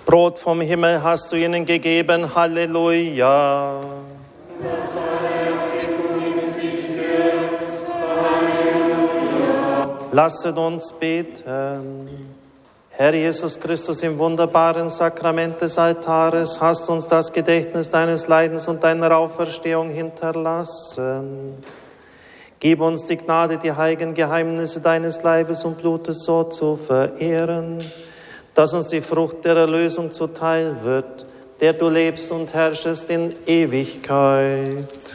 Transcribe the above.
Brot vom Himmel hast du ihnen gegeben, Halleluja. Lasset uns beten. Herr Jesus Christus, im wunderbaren Sakrament des Altares hast uns das Gedächtnis deines Leidens und deiner Auferstehung hinterlassen. Gib uns die Gnade, die heiligen Geheimnisse deines Leibes und Blutes so zu verehren, dass uns die Frucht der Erlösung zuteil wird, der du lebst und herrschest in Ewigkeit.